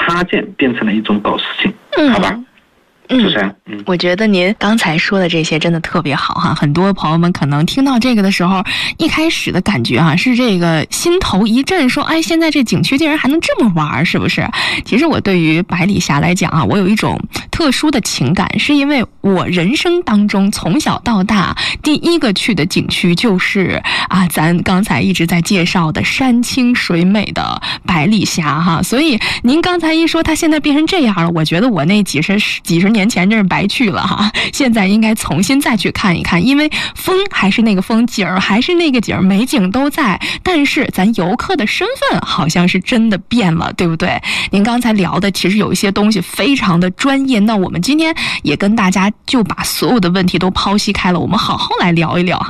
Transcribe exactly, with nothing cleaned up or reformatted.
他见变成了一种狗事情， 嗯， 好吧？ 嗯， 就这样。嗯， 我觉得您刚才说的这些真的特别好哈，很多朋友们可能听到这个的时候，一开始的感觉哈是这个心头一震，说哎，现在这景区竟然还能这么玩，是不是？其实我对于百里峡来讲啊，我有一种特殊的情感，是因为我人生当中从小到大第一个去的景区就是啊，咱刚才一直在介绍的山清水美的百里峡哈，所以您刚才一说它现在变成这样了，我觉得我那几十几十年。年前真是白去了哈，现在应该重新再去看一看，因为风还是那个风，景儿还是那个景儿，美景都在，但是咱游客的身份好像是真的变了，对不对？您刚才聊的其实有一些东西非常的专业，那我们今天也跟大家就把所有的问题都剖析开了，我们好好来聊一聊哈。